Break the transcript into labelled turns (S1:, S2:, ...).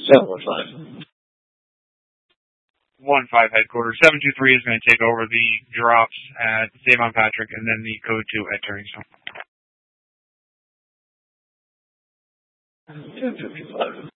S1: 715.
S2: 1-5 headquarters. 723 is going to take over the drops at St. Patrick and then the code 2 at Turringstone.
S1: 255.